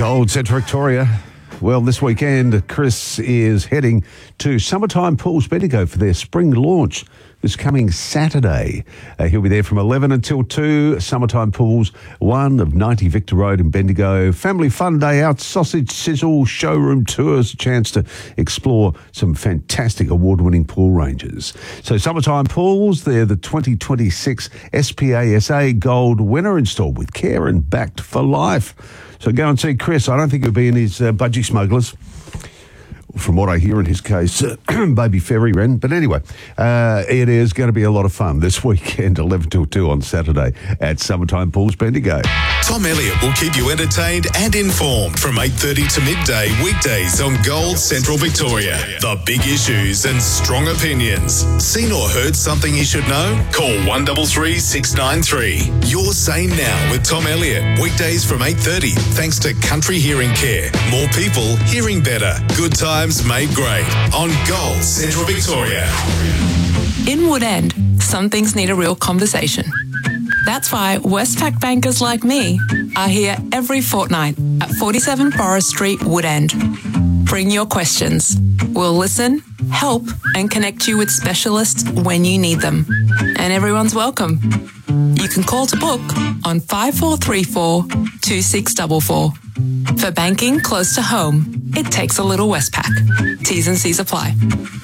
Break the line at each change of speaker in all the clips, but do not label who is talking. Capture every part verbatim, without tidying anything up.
Gold Central Victoria. Well, this weekend, Chris is heading to Summertime Pools Bendigo for their spring launch this coming Saturday. Uh, he'll be there from eleven until two. Summertime Pools, one of ninety Victor Road in Bendigo. Family fun day out, sausage sizzle, showroom tours, a chance to explore some fantastic award-winning pool ranges. So Summertime Pools, they're the twenty twenty-six S P A S A Gold winner, installed with care and backed for life. So go and see Chris. I don't think he'll be in his uh, budgie smugglers. From what I hear in his case, uh, baby fairy wren. But anyway, uh, it is going to be a lot of fun this weekend, eleven till two on Saturday at Summertime Pools Bendigo.
Tom Elliott will keep you entertained and informed from eight thirty to midday weekdays on Gold Central Victoria. The big issues and strong opinions. Seen or heard something you should know? Call one three three, six nine three. You're Sane Now with Tom Elliott. Weekdays from eight thirty, thanks to Country Hearing Care. More people hearing better. Good times made great on Gold Central Victoria.
In Woodend, some things need a real conversation. That's why Westpac bankers like me are here every fortnight at forty-seven Forest Street, Woodend. Bring your questions. We'll listen, help, and connect you with specialists when you need them. And everyone's welcome. You can call to book on five four three four, two six four four. For banking close to home, it takes a little Westpac. T's and C's apply.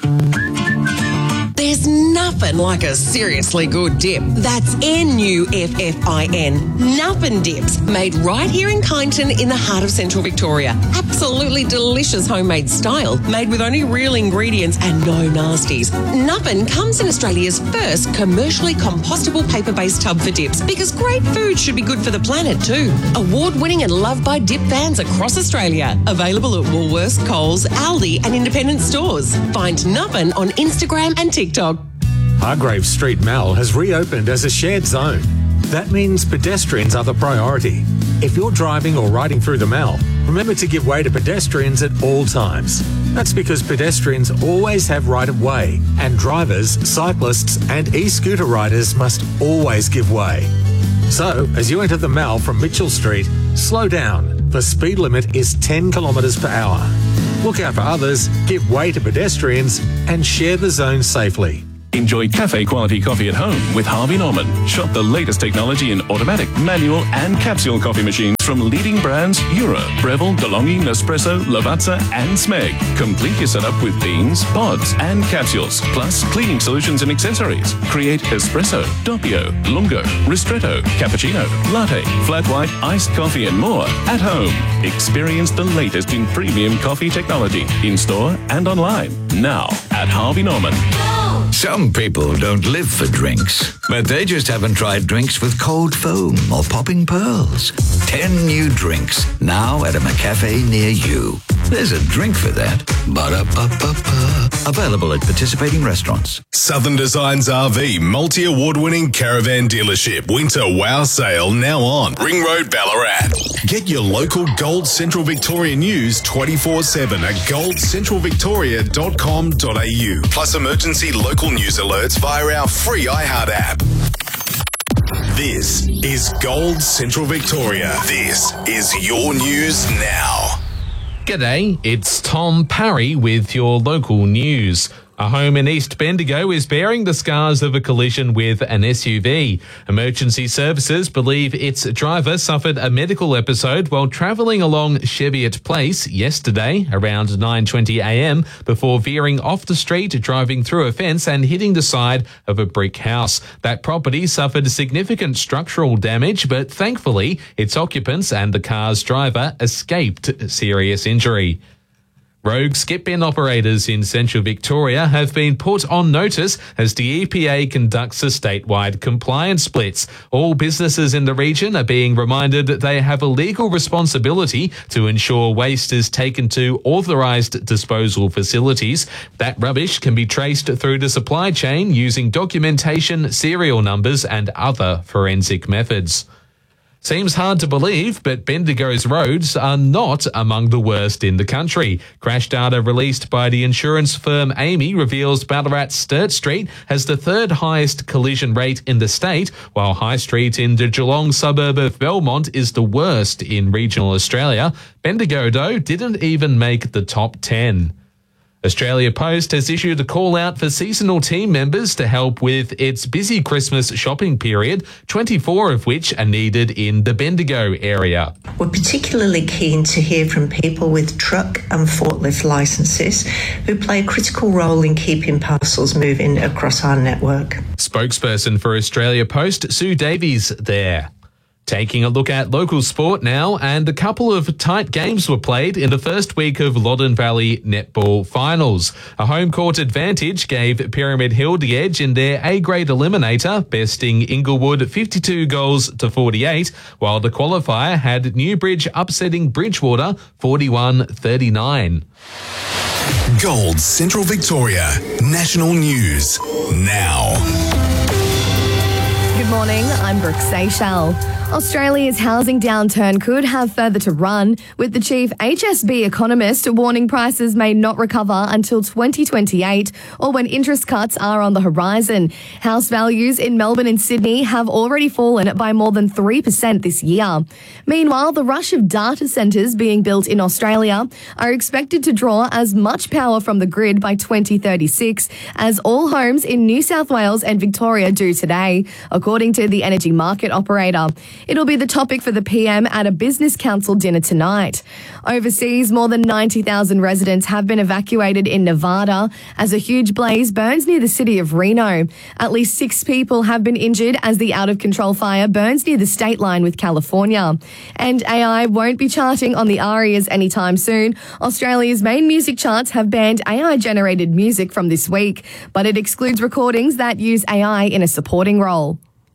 There's nothing like a seriously good dip. That's N U F F I N. Nuffin Dips, made right here in Kyneton in the heart of Central Victoria. Absolutely delicious homemade style, made with only real ingredients and no nasties. Nuffin comes in Australia's first commercially compostable paper-based tub for dips, because great food should be good for the planet too. Award-winning and loved by dip fans across Australia. Available at Woolworths, Coles, Aldi and independent stores. Find Nuffin on Instagram and TikTok.
Hargrave Street Mall has reopened as a shared zone. That means pedestrians are the priority. If you're driving or riding through the mall, remember to give way to pedestrians at all times. That's because pedestrians always have right of way, and drivers, cyclists and e-scooter riders must always give way. So, as you enter the mall from Mitchell Street, slow down. The speed limit is ten kilometres per hour. Look out for others, give way to pedestrians and share the zone safely.
Enjoy cafe-quality coffee at home with Harvey Norman. Shop the latest technology in automatic, manual and capsule coffee machines from leading brands Eura, Breville, DeLonghi, Nespresso, Lavazza and Smeg. Complete your setup with beans, pods and capsules, plus cleaning solutions and accessories. Create espresso, doppio, lungo, ristretto, cappuccino, latte, flat white, iced coffee and more at home. Experience the latest in premium coffee technology in-store and online. Now at Harvey Norman.
Some people don't live for drinks, but they just haven't tried drinks with cold foam or popping pearls. Ten new drinks, now at a McCafe near you. There's a drink for that. Ba-da-ba-ba-ba. Available at participating restaurants.
Southern Designs R V multi-award-winning caravan dealership winter wow sale now on Ring Road, Ballarat. Get your local Gold Central Victoria news twenty-four seven at gold central victoria dot com dot a u. Plus emergency local news alerts via our free iHeart app. This is Gold Central Victoria. This is your news now.
G'day, it's Tom Parry with your local news. A home in East Bendigo is bearing the scars of a collision with an S U V. Emergency services believe its driver suffered a medical episode while travelling along Cheviot Place yesterday around nine twenty a m before veering off the street, driving through a fence and hitting the side of a brick house. That property suffered significant structural damage, but thankfully its occupants and the car's driver escaped serious injury. Rogue skip-bin operators in Central Victoria have been put on notice as the E P A conducts a statewide compliance blitz. All businesses in the region are being reminded that they have a legal responsibility to ensure waste is taken to authorised disposal facilities. That rubbish can be traced through the supply chain using documentation, serial numbers and other forensic methods. Seems hard to believe, but Bendigo's roads are not among the worst in the country. Crash data released by the insurance firm Amy reveals Ballarat Sturt Street has the third highest collision rate in the state, while High Street in the Geelong suburb of Belmont is the worst in regional Australia. Bendigo, though, didn't even make the top ten. Australia Post has issued a call out for seasonal team members to help with its busy Christmas shopping period, twenty-four of which are needed in the Bendigo area.
We're particularly keen to hear from people with truck and forklift licences who play a critical role in keeping parcels moving across our network.
Spokesperson for Australia Post, Sue Davies, there. Taking a look at local sport now, and a couple of tight games were played in the first week of Loddon Valley Netball Finals. A home court advantage gave Pyramid Hill the edge in their A-grade eliminator, besting Inglewood fifty-two goals to forty-eight, while the qualifier had Newbridge upsetting Bridgewater forty-one thirty-nine.
Gold Central Victoria National News now.
Good morning, I'm Brooke Seychelles. Australia's housing downturn could have further to run, with the chief H S B economist warning prices may not recover until twenty twenty-eight or when interest cuts are on the horizon. House values in Melbourne and Sydney have already fallen by more than three percent this year. Meanwhile, the rush of data centres being built in Australia are expected to draw as much power from the grid by twenty thirty-six as all homes in New South Wales and Victoria do today, according to the energy market operator. It'll be the topic for the P M at a Business Council dinner tonight. Overseas, more than ninety thousand residents have been evacuated in Nevada as a huge blaze burns near the city of Reno. At least six people have been injured as the out-of-control fire burns near the state line with California. And A I won't be charting on the ARIAs anytime soon. Australia's main music charts have banned A I-generated music from this week, but it excludes recordings that use A I in a supporting role.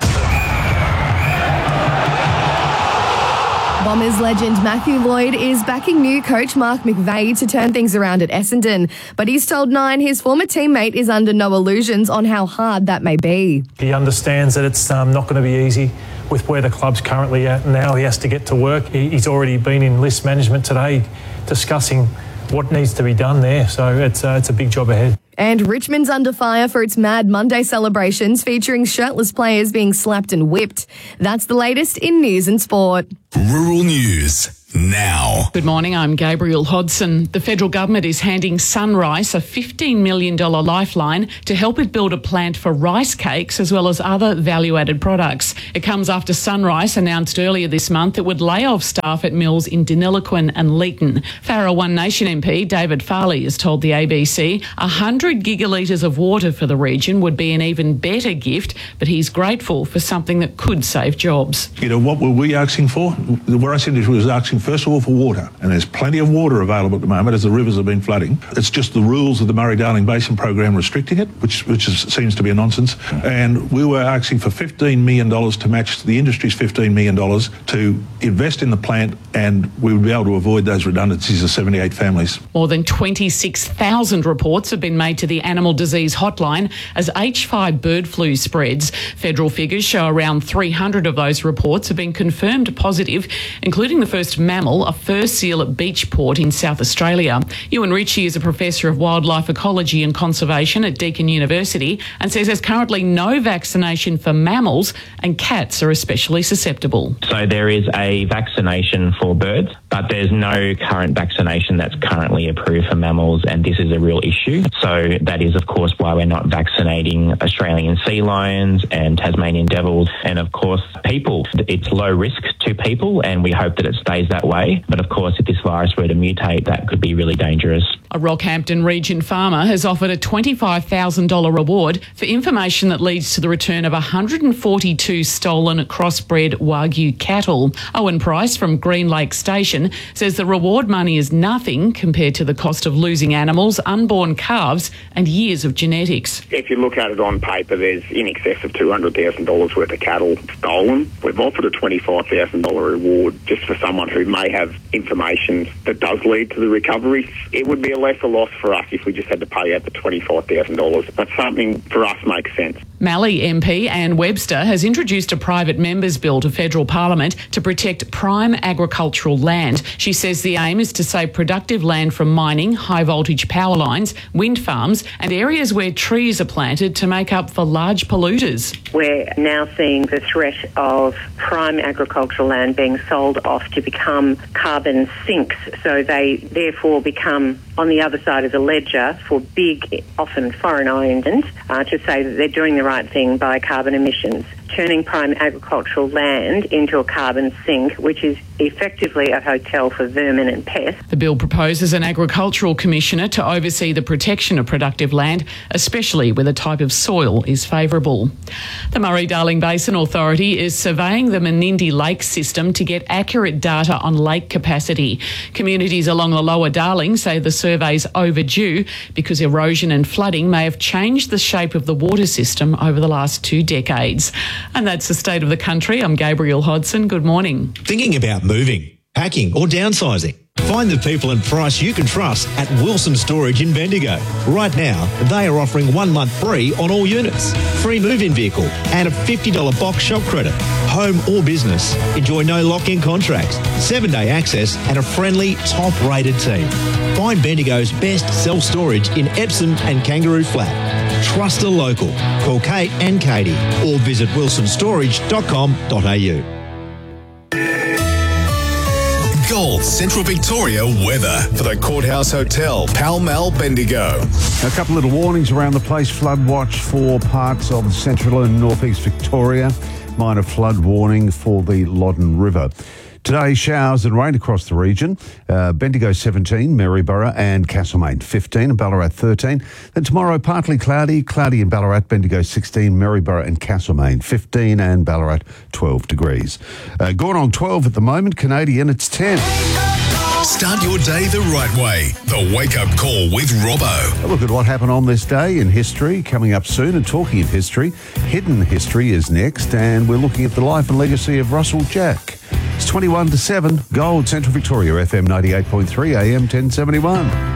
Bombers legend Matthew Lloyd is backing new coach Mark McVeigh to turn things around at Essendon, but he's told Nine his former teammate is under no illusions on how hard that may be.
He understands that it's um, not going to be easy with where the club's currently at. Now he has to get to work. He, he's already been in list management today discussing what needs to be done there, so it's, uh, it's a big job ahead.
And Richmond's under fire for its Mad Monday celebrations featuring shirtless players being slapped and whipped. That's the latest in news and sport.
Rural News now.
Good morning, I'm Gabriel Hodson. The federal government is handing Sunrice a fifteen million dollars lifeline to help it build a plant for rice cakes as well as other value-added products. It comes after Sunrice announced earlier this month it would lay off staff at mills in Deniliquin and Leeton. Farrer One Nation M P David Farley has told the A B C one hundred gigalitres of water for the region would be an even better gift, but he's grateful for something that could save jobs.
You know, what were we asking for? The Rice industry was asking first of all for water, and there's plenty of water available at the moment as the rivers have been flooding. It's just the rules of the Murray-Darling Basin program restricting it, which which is, seems to be a nonsense. And we were asking for fifteen million dollars to match the industry's fifteen million dollars to invest in the plant, and we would be able to avoid those redundancies of seventy-eight families.
More than twenty-six thousand reports have been made to the Animal Disease Hotline as H five bird flu spreads. Federal figures show around three hundred of those reports have been confirmed positive, including the first mammal, a fur seal at Beachport in South Australia. Ewan Ritchie is a professor of wildlife ecology and conservation at Deakin University and says there's currently no vaccination for mammals and cats are especially susceptible.
So there is a vaccination for birds, but there's no current vaccination that's currently approved for mammals, and this is a real issue. So that is, of course, why we're not vaccinating Australian sea lions and Tasmanian devils and, of course, people. It's low risk to people, and we hope that it stays that way. But, of course, if this virus were to mutate, that could be really dangerous.
A Rockhampton region farmer has offered a twenty-five thousand dollars reward for information that leads to the return of one hundred forty-two stolen crossbred Wagyu cattle. Owen Price from Green Lake Station says the reward money is nothing compared to the cost of losing animals, unborn calves and years of genetics.
If you look at it on paper, there's in excess of two hundred thousand dollars worth of cattle stolen. We've offered a twenty-five thousand dollars reward just for someone who who may have information that does lead to the recovery. It would be a lesser loss for us if we just had to pay out the twenty-five thousand dollars, but something for us makes sense.
Mallee M P Anne Webster has introduced a private members' bill to federal parliament to protect prime agricultural land. She says the aim is to save productive land from mining, high-voltage power lines, wind farms and areas where trees are planted to make up for large polluters.
We're now seeing the threat of prime agricultural land being sold off to become carbon sinks, so they therefore become on the other side of the ledger for big, often foreign-owned, uh, to say that they're doing the right thing by carbon emissions, turning prime agricultural land into a carbon sink, which is effectively a hotel for vermin and pests.
The bill proposes an agricultural commissioner to oversee the protection of productive land, especially where the type of soil is favourable. The Murray-Darling Basin Authority is surveying the Menindee Lake system to get accurate data on lake capacity. Communities along the lower Darling say the survey's overdue because erosion and flooding may have changed the shape of the water system over the last two decades. And that's the state of the country. I'm Gabrielle Hodson. Good morning.
Thinking about moving, packing or downsizing? Find the people and price you can trust at Wilson Storage in Bendigo. Right now, they are offering one month free on all units, free move-in vehicle and a fifty dollars box shop credit. Home or business, enjoy no lock-in contracts, seven-day access and a friendly, top-rated team. Find Bendigo's best self-storage in Epsom and Kangaroo Flat. Trust a local. Call Kate and Katie or visit wilson storage dot com dot a u.
Gold Central Victoria weather for the Courthouse Hotel, Pall Mall, Bendigo.
A couple little warnings around the place. Flood watch for parts of central and northeast Victoria. Minor flood warning for the Loddon River. Today, showers and rain across the region. Uh, Bendigo seventeen, Maryborough and Castlemaine fifteen, and Ballarat thirteen. Then tomorrow, partly cloudy, cloudy in Ballarat, Bendigo sixteen, Maryborough and Castlemaine fifteen, and Ballarat twelve degrees. Uh, Gornong twelve at the moment, Canadian it's ten.
Start your day the right way. The Wake Up Call with Robbo.
A look at what happened on this day in history coming up soon. And talking of history, Hidden History is next, and we're looking at the life and legacy of Russell Jack. It's twenty-one to seven, Gold Central Victoria, F M ninety-eight point three, A M ten seventy-one.